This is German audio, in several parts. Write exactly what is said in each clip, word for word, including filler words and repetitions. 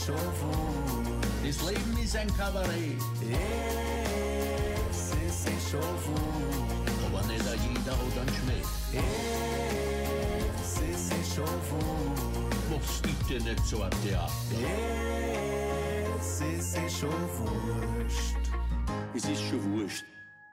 Das Leben ist ein Kabarett. Es ist schon gut. Aber nicht jeder hat einen Schmäh. Es ist schon gut. Mach's bitte nicht so ein Theater. Es ist schon wurscht. Es ist schon wurscht.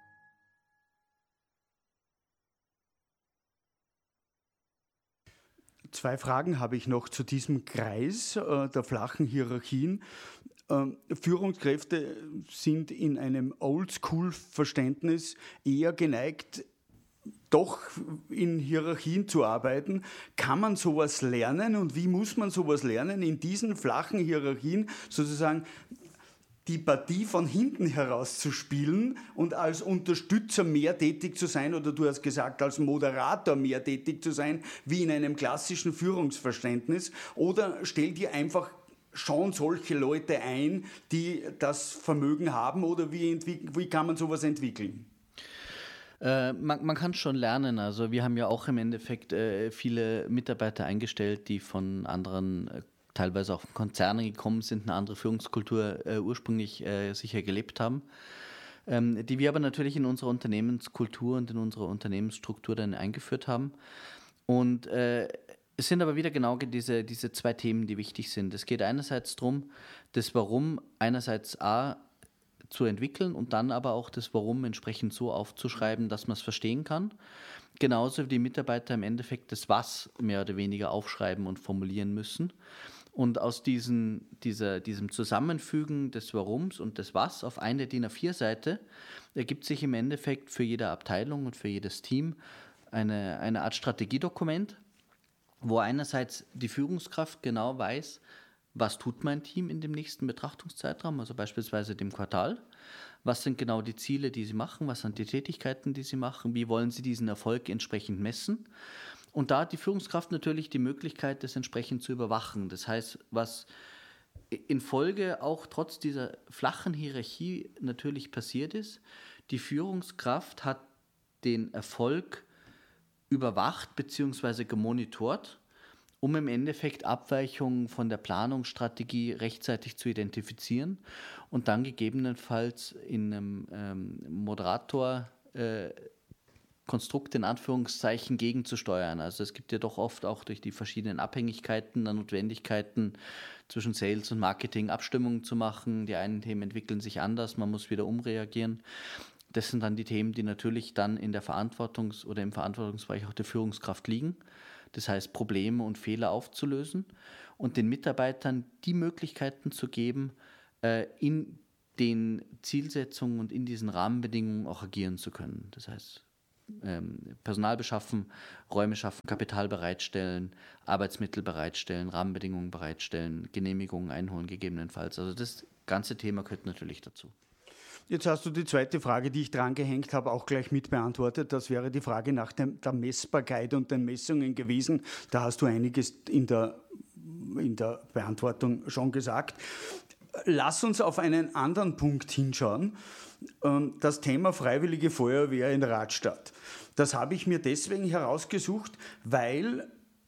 Zwei Fragen habe ich noch zu diesem Kreis äh, der flachen Hierarchien. Ähm, Führungskräfte sind in einem Oldschool-Verständnis eher geneigt, doch in Hierarchien zu arbeiten. Kann man sowas lernen und wie muss man sowas lernen, in diesen flachen Hierarchien sozusagen die Partie von hinten heraus zu spielen und als Unterstützer mehr tätig zu sein oder du hast gesagt, als Moderator mehr tätig zu sein, wie in einem klassischen Führungsverständnis? Oder stell dir einfach schon solche Leute ein, die das Vermögen haben oder wie, entwick- wie kann man sowas entwickeln? Äh, man, man kann es schon lernen. Also wir haben ja auch im Endeffekt äh, viele Mitarbeiter eingestellt, die von anderen äh, teilweise auch von Konzernen gekommen sind, eine andere Führungskultur äh, ursprünglich äh, sicher gelebt haben, ähm, die wir aber natürlich in unserer Unternehmenskultur und in unserer Unternehmensstruktur dann eingeführt haben. Und äh, es sind aber wieder genau diese, diese zwei Themen, die wichtig sind. Es geht einerseits darum, das Warum einerseits A zu entwickeln und dann aber auch das Warum entsprechend so aufzuschreiben, dass man es verstehen kann. Genauso wie die Mitarbeiter im Endeffekt das Was mehr oder weniger aufschreiben und formulieren müssen. Und aus diesen, dieser, diesem Zusammenfügen des Warums und des Was auf eine D I N A vier Seite ergibt sich im Endeffekt für jede Abteilung und für jedes Team eine, eine Art Strategiedokument, wo einerseits die Führungskraft genau weiß, was tut mein Team in dem nächsten Betrachtungszeitraum, also beispielsweise dem Quartal, was sind genau die Ziele, die sie machen, was sind die Tätigkeiten, die sie machen, wie wollen sie diesen Erfolg entsprechend messen. Und da hat die Führungskraft natürlich die Möglichkeit, das entsprechend zu überwachen. Das heißt, was in Folge auch trotz dieser flachen Hierarchie natürlich passiert ist, die Führungskraft hat den Erfolg überwacht bzw. gemonitort, um im Endeffekt Abweichungen von der Planungsstrategie rechtzeitig zu identifizieren und dann gegebenenfalls in einem ähm, Moderator äh, Konstrukt in Anführungszeichen gegenzusteuern. Also es gibt ja doch oft auch durch die verschiedenen Abhängigkeiten, Notwendigkeiten zwischen Sales und Marketing Abstimmungen zu machen. Die einen Themen entwickeln sich anders, man muss wieder umreagieren. Das sind dann die Themen, die natürlich dann in der Verantwortungs- oder im Verantwortungsbereich auch der Führungskraft liegen. Das heißt, Probleme und Fehler aufzulösen und den Mitarbeitern die Möglichkeiten zu geben, äh, in den Zielsetzungen und in diesen Rahmenbedingungen auch agieren zu können. Das heißt, ähm, Personal beschaffen, Räume schaffen, Kapital bereitstellen, Arbeitsmittel bereitstellen, Rahmenbedingungen bereitstellen, Genehmigungen einholen gegebenenfalls. Also das ganze Thema gehört natürlich dazu. Jetzt hast du die zweite Frage, die ich dran gehängt habe, auch gleich mit beantwortet. Das wäre die Frage nach dem, der Messbarkeit und den Messungen gewesen. Da hast du einiges in der, in der Beantwortung schon gesagt. Lass uns auf einen anderen Punkt hinschauen. Das Thema Freiwillige Feuerwehr in Radstadt. Das habe ich mir deswegen herausgesucht, weil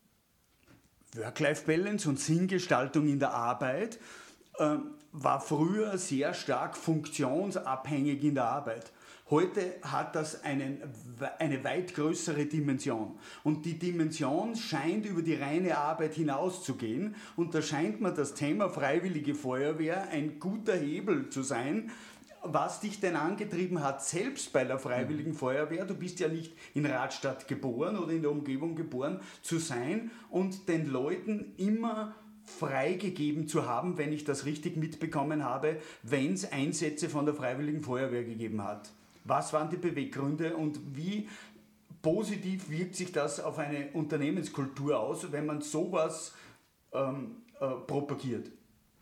Work-Life-Balance und Sinngestaltung in der Arbeit äh, war früher sehr stark funktionsabhängig in der Arbeit. Heute hat das einen, eine weit größere Dimension. Und die Dimension scheint über die reine Arbeit hinauszugehen. Und da scheint mir das Thema Freiwillige Feuerwehr ein guter Hebel zu sein. Was dich denn angetrieben hat, selbst bei der Freiwilligen Feuerwehr, du bist ja nicht in Radstadt geboren oder in der Umgebung geboren, zu sein und den Leuten immer freigegeben zu haben, wenn ich das richtig mitbekommen habe, wenn es Einsätze von der Freiwilligen Feuerwehr gegeben hat. Was waren die Beweggründe und wie positiv wirkt sich das auf eine Unternehmenskultur aus, wenn man sowas ähm, äh, propagiert?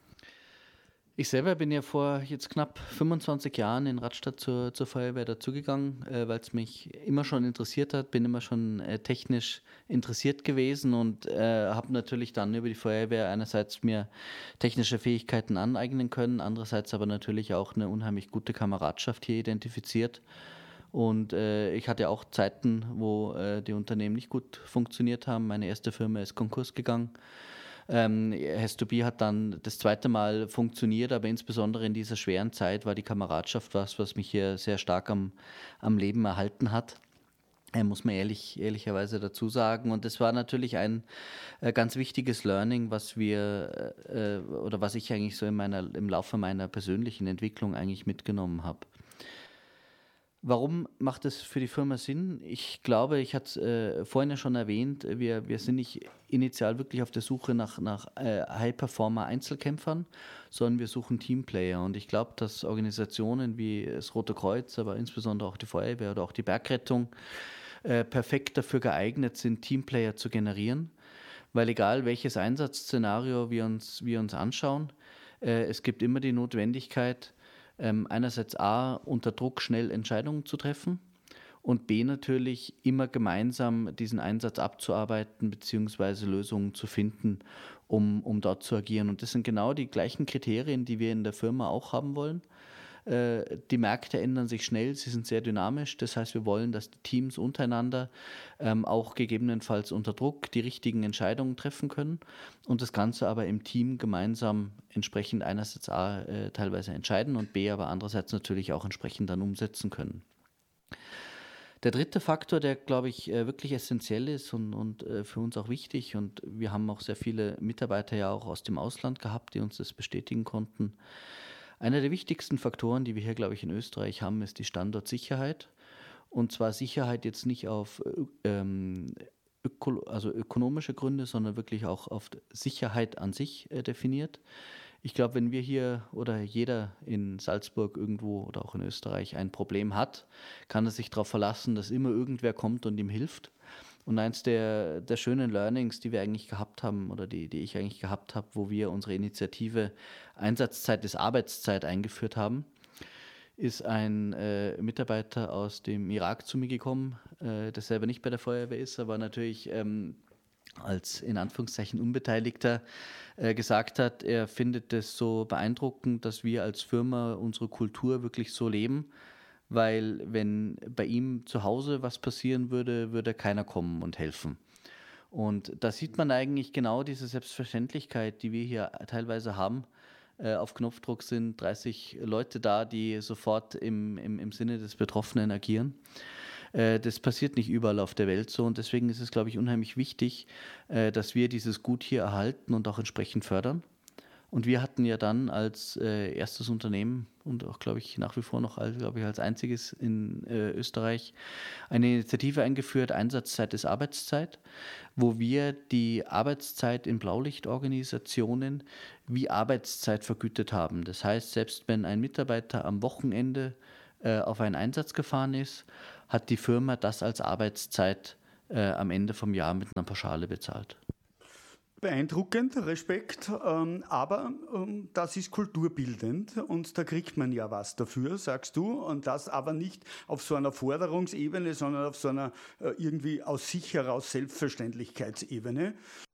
Ich selber bin ja vor jetzt knapp fünfundzwanzig Jahren in Radstadt zur, zur Feuerwehr dazugegangen, äh, weil es mich immer schon interessiert hat, bin immer schon äh, technisch interessiert gewesen und äh, habe natürlich dann über die Feuerwehr einerseits mir technische Fähigkeiten aneignen können, andererseits aber natürlich auch eine unheimlich gute Kameradschaft hier identifiziert. Und äh, ich hatte auch Zeiten, wo äh, die Unternehmen nicht gut funktioniert haben. Meine erste Firma ist Konkurs gegangen. Ähm, Has to Be hat dann das zweite Mal funktioniert, aber insbesondere in dieser schweren Zeit war die Kameradschaft was, was mich hier sehr stark am, am Leben erhalten hat. Äh, muss man ehrlich, ehrlicherweise dazu sagen. Und das war natürlich ein äh, ganz wichtiges Learning, was wir äh, oder was ich eigentlich so in meiner, im Laufe meiner persönlichen Entwicklung eigentlich mitgenommen habe. Warum macht es für die Firma Sinn? Ich glaube, ich hatte es äh, vorhin ja schon erwähnt, wir, wir sind nicht initial wirklich auf der Suche nach, nach äh, High-Performer-Einzelkämpfern, sondern wir suchen Teamplayer. Und ich glaube, dass Organisationen wie das Rote Kreuz, aber insbesondere auch die Feuerwehr oder auch die Bergrettung äh, perfekt dafür geeignet sind, Teamplayer zu generieren. Weil egal welches Einsatzszenario wir uns, wir uns anschauen, äh, es gibt immer die Notwendigkeit, Ähm, einerseits A, unter Druck schnell Entscheidungen zu treffen und B, natürlich immer gemeinsam diesen Einsatz abzuarbeiten bzw. Lösungen zu finden, um, um dort zu agieren. Und das sind genau die gleichen Kriterien, die wir in der Firma auch haben wollen. Äh, die Märkte ändern sich schnell, sie sind sehr dynamisch. Das heißt, wir wollen, dass die Teams untereinander ähm, auch gegebenenfalls unter Druck die richtigen Entscheidungen treffen können und das Ganze aber im Team gemeinsam entsprechend einerseits A, äh, teilweise entscheiden und B, aber andererseits natürlich auch entsprechend dann umsetzen können. Der dritte Faktor, der, glaube ich, äh, wirklich essentiell ist und, und äh, für uns auch wichtig, und wir haben auch sehr viele Mitarbeiter ja auch aus dem Ausland gehabt, die uns das bestätigen konnten. Einer der wichtigsten Faktoren, die wir hier, glaube ich, in Österreich haben, ist die Standortsicherheit. Und zwar Sicherheit jetzt nicht auf ähm, öko, also ökonomische Gründe, sondern wirklich auch auf Sicherheit an sich äh, definiert. Ich glaube, wenn wir hier oder jeder in Salzburg irgendwo oder auch in Österreich ein Problem hat, kann er sich darauf verlassen, dass immer irgendwer kommt und ihm hilft. Und eins der, der schönen Learnings, die wir eigentlich gehabt haben oder die, die ich eigentlich gehabt habe, wo wir unsere Initiative Einsatzzeit ist Arbeitszeit eingeführt haben, ist ein äh, Mitarbeiter aus dem Irak zu mir gekommen, äh, der selber nicht bei der Feuerwehr ist, aber natürlich ähm, als in Anführungszeichen Unbeteiligter äh, gesagt hat, er findet es so beeindruckend, dass wir als Firma unsere Kultur wirklich so leben, weil wenn bei ihm zu Hause was passieren würde, würde keiner kommen und helfen. Und da sieht man eigentlich genau diese Selbstverständlichkeit, die wir hier teilweise haben. Äh, auf Knopfdruck sind dreißig Leute da, die sofort im, im, im Sinne des Betroffenen agieren. Äh, das passiert nicht überall auf der Welt so, und deswegen ist es, glaube ich, unheimlich wichtig, äh, dass wir dieses Gut hier erhalten und auch entsprechend fördern. Und wir hatten ja dann als äh, erstes Unternehmen und auch, glaube ich, nach wie vor noch als, glaube ich, als einziges in äh, Österreich eine Initiative eingeführt, Einsatzzeit ist Arbeitszeit, wo wir die Arbeitszeit in Blaulichtorganisationen wie Arbeitszeit vergütet haben. Das heißt, selbst wenn ein Mitarbeiter am Wochenende äh, auf einen Einsatz gefahren ist, hat die Firma das als Arbeitszeit äh, am Ende vom Jahr mit einer Pauschale bezahlt. Beeindruckend, Respekt, ähm, aber ähm, das ist kulturbildend und da kriegt man ja was dafür, sagst du, und das aber nicht auf so einer Forderungsebene, sondern auf so einer äh, irgendwie aus sich heraus Selbstverständlichkeitsebene.